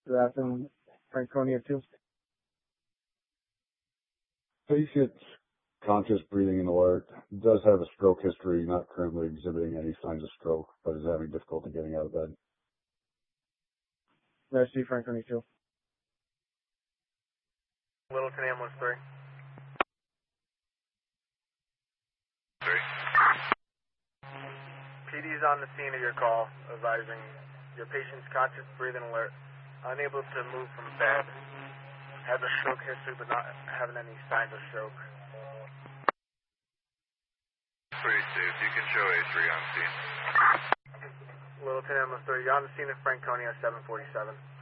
That's in Franconia too. Patient conscious breathing and alert. Does have a stroke history, not currently exhibiting any signs of stroke, but is having difficulty getting out of bed. That's C Franconia too. Littleton Ambulance 3. 3. PD's on the scene of your call, advising your patient's conscious breathing alert, unable to move from bed, has a stroke history but not having any signs of stroke. 3-6, you can show A3 on scene. Littleton Ambulance 3, you're on the scene of Franconia 747.